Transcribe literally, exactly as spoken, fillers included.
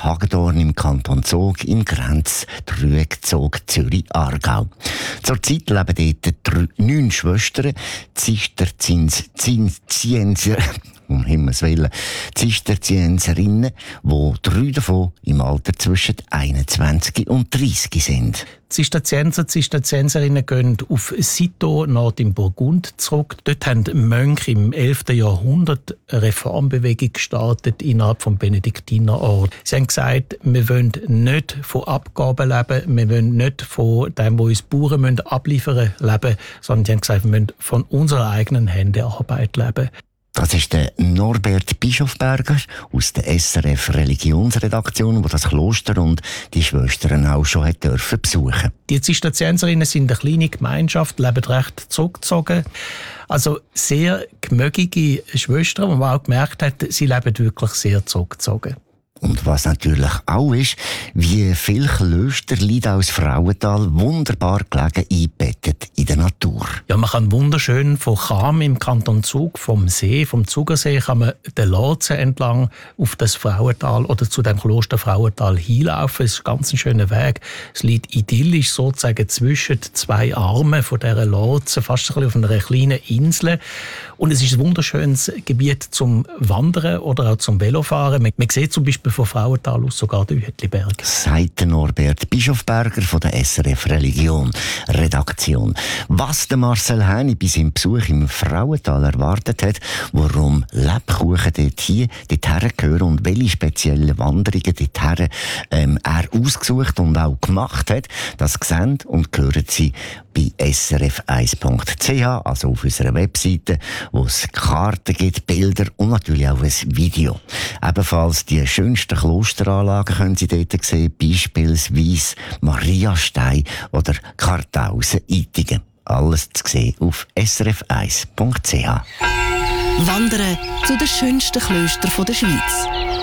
Hagedorn im Kanton Zug im Grenzdreieck Zug-Zürich-Aargau. Zurzeit leben dort drei, neun Schwestern, Zisterzienser, um Himmels Willen, Zisterzienserinnen, wo drei davon im Alter zwischen einundzwanzig und dreißig sind. Zisterzienser, Zisterzienserinnen gehen auf Citeaux, Nord im Burgund, zurück. Dort haben Mönche im elften Jahrhundert eine Reformbewegung gestartet innerhalb vom Benediktinerorden. Sie haben gesagt, wir wollen nicht von Abgaben leben, wir wollen nicht von dem, was uns Bauern abliefern müssen, leben, sondern sie haben gesagt, wir wollen von unserer eigenen Hände Arbeit leben. Das ist der Norbert Bischofberger aus der S R F Religionsredaktion, der das Kloster und die Schwestern auch schon hat dürfen besuchen. Die Zisterzienserinnen sind eine kleine Gemeinschaft, leben recht zurückgezogen. Also sehr gemögige Schwestern, wo man auch gemerkt hat, sie leben wirklich sehr zurückgezogen. Und was natürlich auch ist, wie viele Klöster liegen aus Frauental wunderbar gelegen eingebettet in der Natur. Ja, man kann wunderschön von Cham im Kanton Zug, vom See, vom Zugersee, kann man den Lotsen entlang auf das Frauental oder zu dem Kloster Frauental hinlaufen. Es ist ein ganz schöner Weg. Es liegt idyllisch sozusagen zwischen zwei Armen von dieser Lotsen, fast ein bisschen auf einer kleinen Insel. Und es ist ein wunderschönes Gebiet zum Wandern oder auch zum Velofahren. Man, man sieht zum Beispiel von Frauental aus sogar den Uetliberg. Sagt Norbert Bischofberger von der S R F Religion Redaktion. Was der Marcel Häni bei seinem Besuch im Frauental erwartet hat, warum Lebkuchen dort hier, dorthin gehören und welche speziellen Wanderungen dorthin ähm, er ausgesucht und auch gemacht hat, das sehen und hören Sie bei S R F eins Punkt C H, also auf unserer Webseite, wo es Karten gibt, Bilder und natürlich auch ein Video. Ebenfalls die schönsten Klosteranlagen können Sie dort sehen, beispielsweise Mariastein oder Karthausen-Ittigen. Alles zu sehen auf S R F eins Punkt C H. Wandern zu den schönsten Klöstern der Schweiz.